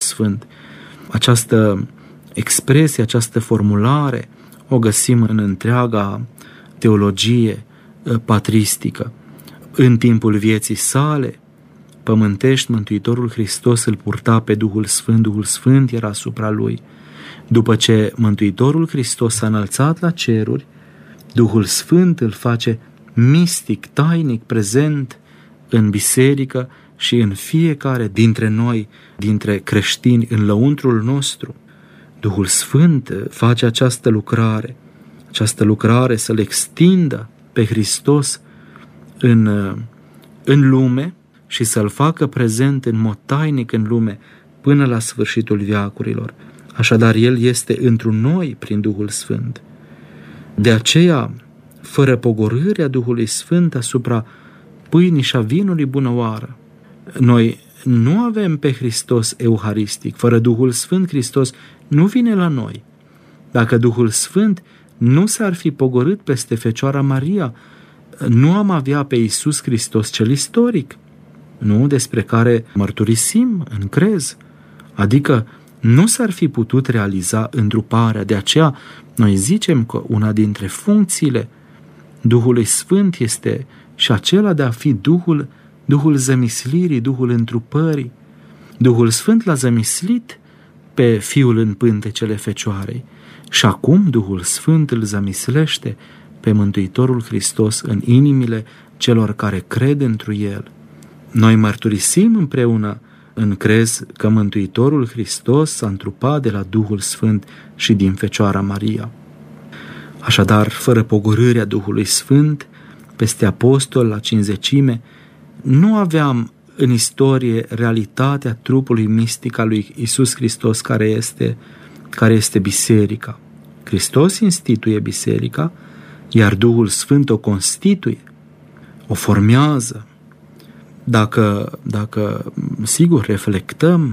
Sfânt. Această expresie, această formulare o găsim în întreaga teologie patristică. În timpul vieții sale pământești, Mântuitorul Hristos îl purta pe Duhul Sfânt, Duhul Sfânt era asupra lui. După ce Mântuitorul Hristos s-a înălțat la ceruri, Duhul Sfânt îl face mistic, tainic, prezent în biserică și în fiecare dintre noi, dintre creștini, în lăuntrul nostru. Duhul Sfânt face această lucrare să-L extindă pe Hristos în lume și să-L facă prezent în mod tainic în lume până la sfârșitul veacurilor. Așadar, El este întru noi prin Duhul Sfânt. De aceea, fără pogorârea Duhului Sfânt asupra pâinii și a vinului bunăoară, noi nu avem pe Hristos euharistic. Fără Duhul Sfânt, Hristos nu vine la noi. Dacă Duhul Sfânt nu s-ar fi pogorât peste Fecioara Maria, nu am avea pe Iisus Hristos cel istoric, nu despre care mărturisim în crez, adică nu s-ar fi putut realiza întruparea. De aceea noi zicem că una dintre funcțiile Duhului Sfânt este și acela de a fi Duhul zămislirii, Duhul întrupării. Duhul Sfânt l-a zămislit pe Fiul în pântecele Fecioarei și acum Duhul Sfânt îl zămislește pe Mântuitorul Hristos în inimile celor care cred întru El. Noi mărturisim împreună în crez că Mântuitorul Hristos s-a întrupat de la Duhul Sfânt și din Fecioara Maria. Așadar, fără pogorârea Duhului Sfânt peste apostol la cincizecime, nu aveam în istorie realitatea trupului mistic al lui Iisus Hristos care este biserica. Hristos instituie biserica, iar Duhul Sfânt o constituie, o formează. Dacă sigur, reflectăm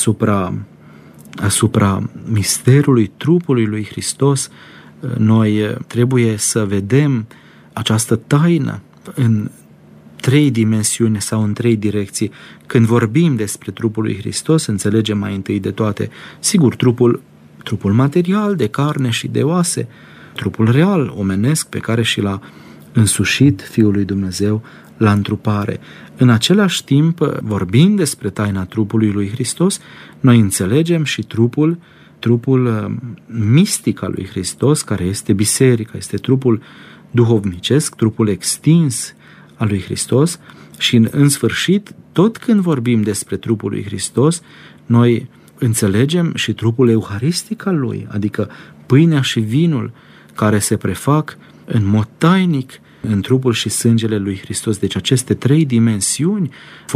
asupra misterului trupului lui Hristos, noi trebuie să vedem această taină în 3 dimensiuni sau în 3 direcții. Când vorbim despre trupul lui Hristos, înțelegem mai întâi de toate, sigur, trupul material, de carne și de oase, trupul real, omenesc, pe care și l-a însușit Fiul lui Dumnezeu la întrupare. În același timp, vorbind despre taina trupului lui Hristos, noi înțelegem și trupul mistic al lui Hristos, care este biserica, este trupul duhovnicesc, trupul extins al lui Hristos și în sfârșit, tot când vorbim despre trupul lui Hristos, noi înțelegem și trupul euharistic al lui, adică pâinea și vinul care se prefac în mod tainic în trupul și sângele lui Hristos. Deci aceste 3 dimensiuni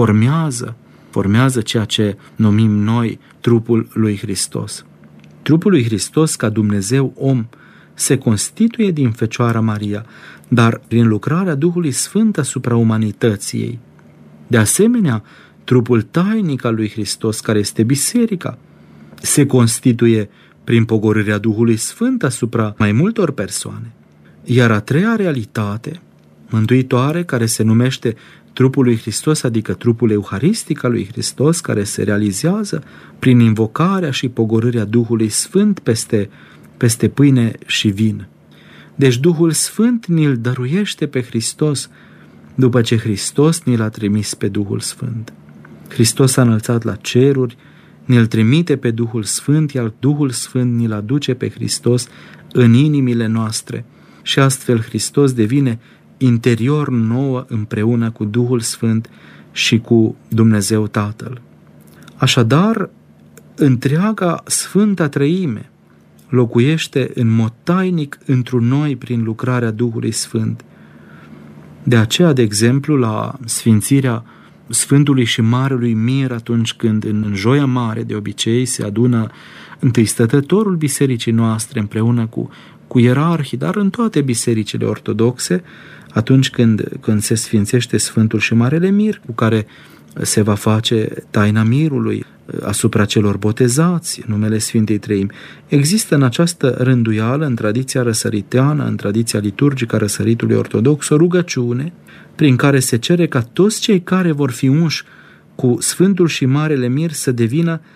formează ceea ce numim noi trupul lui Hristos. Trupul lui Hristos ca Dumnezeu om se constituie din Fecioara Maria, dar prin lucrarea Duhului Sfânt asupra umanității ei. De asemenea, trupul tainic al lui Hristos, care este biserica, se constituie prin pogorârea Duhului Sfânt asupra mai multor persoane. Iar a 3-a realitate mântuitoare, care se numește trupul lui Hristos, adică trupul euharistic al lui Hristos, care se realizează prin invocarea și pogorârea Duhului Sfânt peste pâine și vin. Deci Duhul Sfânt ni-l dăruiește pe Hristos după ce Hristos ni l-a trimis pe Duhul Sfânt. Hristos s-a înălțat la ceruri, ni-l trimite pe Duhul Sfânt, iar Duhul Sfânt ni-l aduce pe Hristos în inimile noastre și astfel Hristos devine interior nouă împreună cu Duhul Sfânt și cu Dumnezeu Tatăl. Așadar, întreaga Sfânta Treime locuiește în mod tainic întru noi prin lucrarea Duhului Sfânt. De aceea, de exemplu, la sfințirea Sfântului și Marelui Mir, atunci când în Joia Mare de obicei se adună întâi stătătorul bisericii noastre împreună cu ierarhii, dar în toate bisericile ortodoxe, atunci când se sfințește Sfântul și Marele Mir, cu care se va face taina mirului asupra celor botezați în numele Sfintei Treimi. Există în această rânduială, în tradiția răsăriteană, în tradiția liturgică a răsăritului ortodox, o rugăciune prin care se cere ca toți cei care vor fi unși cu Sfântul și Marele Mir să devină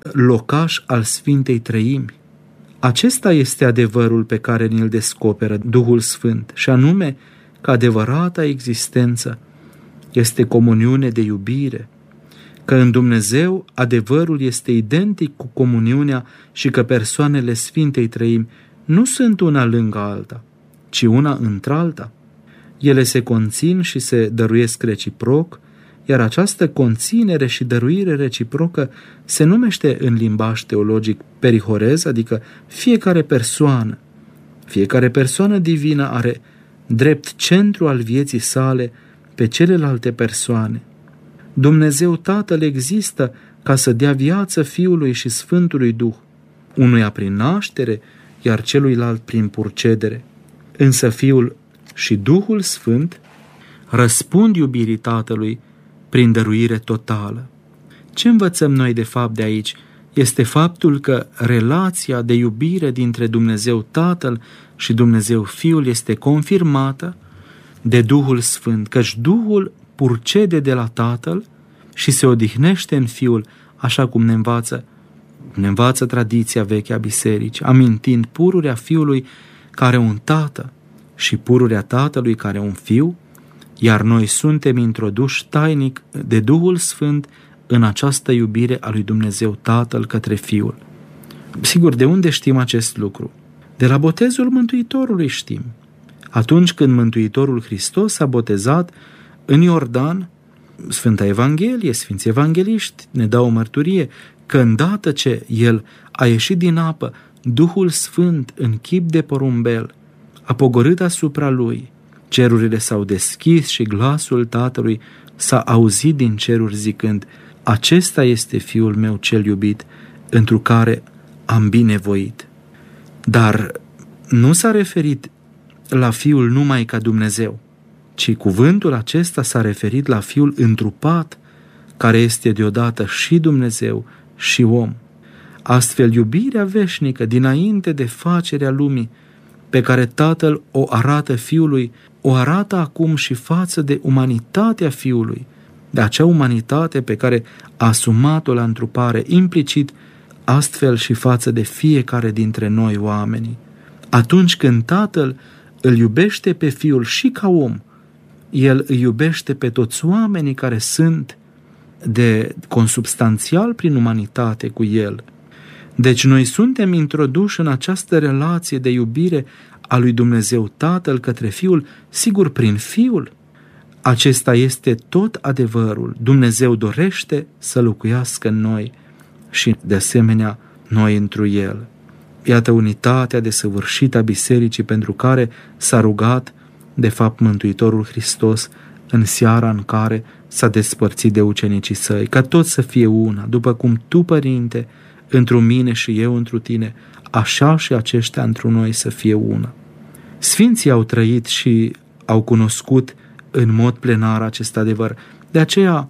locaș al Sfintei Treimi. Acesta este adevărul pe care ni-l descoperă Duhul Sfânt, și anume că adevărata existență este comuniune de iubire, că în Dumnezeu adevărul este identic cu comuniunea și că persoanele Sfintei Treimi nu sunt una lângă alta, ci una într-alta. Ele se conțin și se dăruiesc reciproc, iar această conținere și dăruire reciprocă se numește în limbaj teologic perihorez, adică fiecare persoană divină are drept centru al vieții sale pe celelalte persoane. Dumnezeu Tatăl există ca să dea viață Fiului și Sfântului Duh, unuia prin naștere, iar celuilalt prin purcedere. Însă Fiul și Duhul Sfânt răspund iubirii Tatălui prin dăruire totală. Ce învățăm noi de fapt de aici este faptul că relația de iubire dintre Dumnezeu Tatăl și Dumnezeu Fiul este confirmată de Duhul Sfânt, căci Duhul purcede de la Tatăl și se odihnește în Fiul, așa cum ne învață tradiția veche a bisericii, amintind pururea Fiului care un Tată și pururea Tatălui care un Fiu, iar noi suntem introduși tainic de Duhul Sfânt în această iubire a lui Dumnezeu Tatăl către Fiul. Sigur, de unde știm acest lucru? De la botezul Mântuitorului știm. Atunci când Mântuitorul Hristos s-a botezat în Iordan, Sfânta Evanghelie, Sfinții Evangeliști ne dau o mărturie că îndată ce El a ieșit din apă, Duhul Sfânt în chip de porumbel a pogorât asupra Lui, cerurile s-au deschis și glasul Tatălui s-a auzit din ceruri zicând: acesta este Fiul meu cel iubit, întru care am binevoit. Dar nu s-a referit la Fiul numai ca Dumnezeu, ci cuvântul acesta s-a referit la Fiul întrupat, care este deodată și Dumnezeu și om. Astfel, iubirea veșnică dinainte de facerea lumii, pe care Tatăl o arată Fiului, o arată acum și față de umanitatea Fiului, de acea umanitate pe care a asumat-o la întrupare, implicit astfel și față de fiecare dintre noi oamenii. Atunci când Tatăl îl iubește pe Fiul și ca om, El îi iubește pe toți oamenii care sunt de consubstanțial prin umanitate cu El. Deci noi suntem introduși în această relație de iubire a lui Dumnezeu Tatăl către Fiul, sigur prin Fiul. Acesta este tot adevărul. Dumnezeu dorește să locuiască în noi și de asemenea noi întru El. Iată unitatea desăvârșită a bisericii pentru care s-a rugat de fapt Mântuitorul Hristos în seara în care s-a despărțit de ucenicii Săi, ca toți să fie una, după cum Tu, Părinte, întru mine și eu întru Tine, așa și aceștia întru noi să fie una. Sfinții au trăit și au cunoscut în mod plenar acest adevăr. De aceea,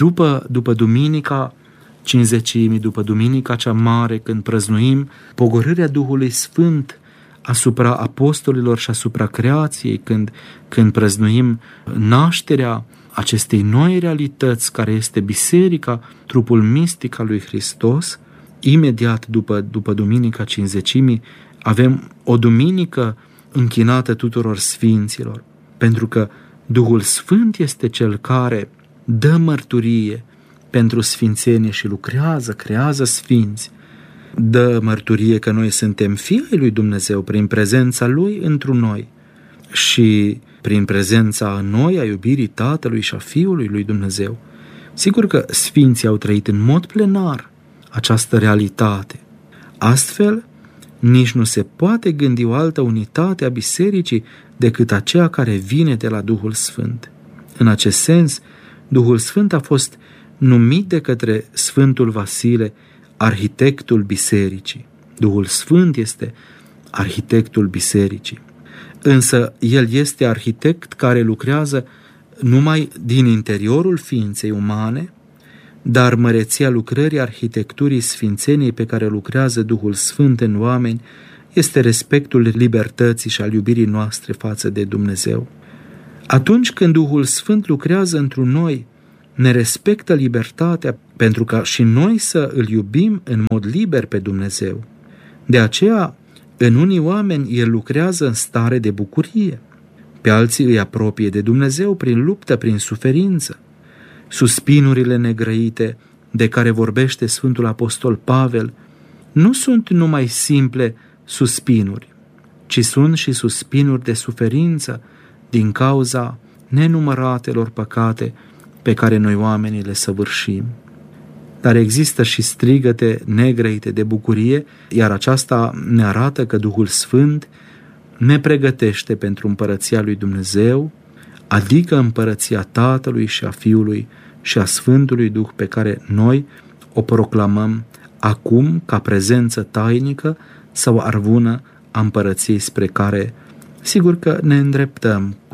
după Duminica Cincizecimii, după Duminica cea mare, când prăznuim pogorârea Duhului Sfânt asupra apostolilor și asupra creației, când prăznuim nașterea acestei noi realități care este biserica, trupul mistic al lui Hristos, imediat după Duminica Cincizecimii avem o duminică închinată tuturor sfinților, pentru că Duhul Sfânt este Cel care dă mărturie pentru sfințenie și creează sfinți. Dă mărturie că noi suntem fii ai lui Dumnezeu prin prezența Lui întru noi și prin prezența în noi a iubirii Tatălui și a Fiului lui Dumnezeu. Sigur că sfinții au trăit în mod plenar această realitate. Astfel, nici nu se poate gândi o altă unitate a bisericii decât aceea care vine de la Duhul Sfânt. În acest sens, Duhul Sfânt a fost numit de către Sfântul Vasile arhitectul bisericii. Duhul Sfânt este arhitectul bisericii. Însă El este arhitect care lucrează numai din interiorul ființei umane, dar măreția lucrării arhitecturii sfințeniei pe care lucrează Duhul Sfânt în oameni este respectul libertății și al iubirii noastre față de Dumnezeu. Atunci când Duhul Sfânt lucrează întru noi, ne respectă libertatea pentru ca și noi să îl iubim în mod liber pe Dumnezeu. De aceea, în unii oameni, El lucrează în stare de bucurie, pe alții îi apropie de Dumnezeu prin luptă, prin suferință. Suspinurile negrăite de care vorbește Sfântul Apostol Pavel nu sunt numai simple suspinuri, ci sunt și suspinuri de suferință din cauza nenumăratelor păcate pe care noi oamenii le săvârșim. Dar există și strigăte negrăite de bucurie, iar aceasta ne arată că Duhul Sfânt ne pregătește pentru împărăția lui Dumnezeu, adică împărăția Tatălui și a Fiului și a Sfântului Duh pe care noi o proclamăm acum ca prezență tainică sau arvună a împărăției spre care, sigur că ne îndreptăm cu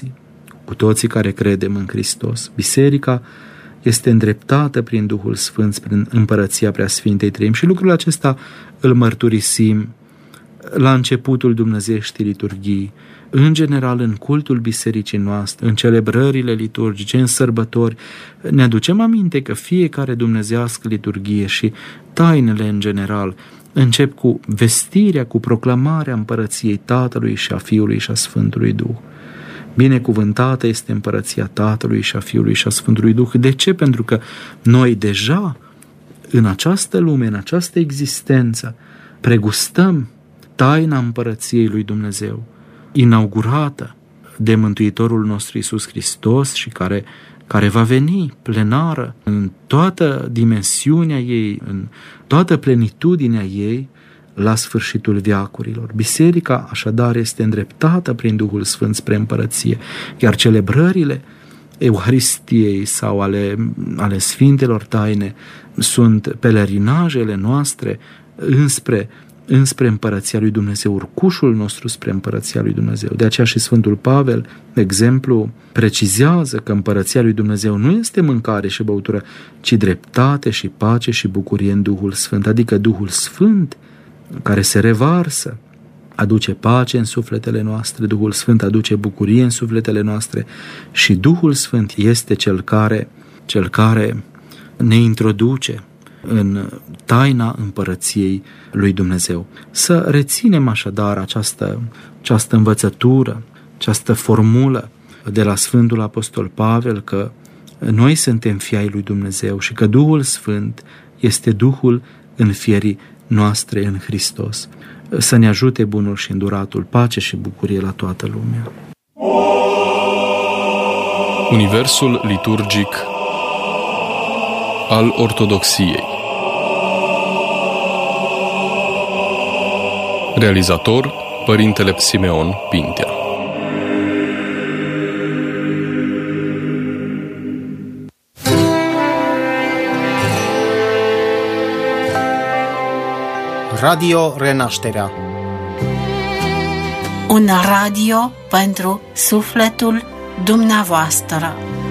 toții care credem în Hristos. Biserica este îndreptată prin Duhul Sfânt prin împărăția Preasfintei Treimi și lucrul acesta îl mărturisim la începutul dumnezeieștii liturghii, în general în cultul bisericii noastre, în celebrările liturgice, în sărbători. Ne aducem aminte că fiecare dumnezeiască liturghie și tainele în general încep cu vestirea, cu proclamarea împărăției Tatălui și a Fiului și a Sfântului Duh. Binecuvântată este împărăția Tatălui și a Fiului și a Sfântului Duh. De ce? Pentru că noi deja în această lume, în această existență, pregustăm taina împărăției lui Dumnezeu, inaugurată de Mântuitorul nostru Iisus Hristos și care va veni plenară în toată dimensiunea ei, în toată plenitudinea ei, la sfârșitul veacurilor. Biserica, așadar, este îndreptată prin Duhul Sfânt spre împărăție, iar celebrările Euharistiei sau ale Sfintelor Taine sunt pelerinajele noastre înspre împărăția lui Dumnezeu, urcușul nostru spre împărăția lui Dumnezeu. De aceea și Sfântul Pavel, de exemplu, precizează că împărăția lui Dumnezeu nu este mâncare și băutură, ci dreptate și pace și bucurie în Duhul Sfânt, adică Duhul Sfânt care se revarsă, aduce pace în sufletele noastre, Duhul Sfânt aduce bucurie în sufletele noastre și Duhul Sfânt este cel care ne introduce în taina împărăției lui Dumnezeu. Să reținem așadar această învățătură, această formulă de la Sfântul Apostol Pavel că noi suntem fii ai lui Dumnezeu și că Duhul Sfânt este Duhul înfierii noastre în Hristos. Să ne ajute bunul și înduratul, pace și bucurie la toată lumea. Universul liturgic al Ortodoxiei. Realizator Părintele Simeon Pintea. Radio Renașterea. Un radio pentru sufletul dumneavoastră.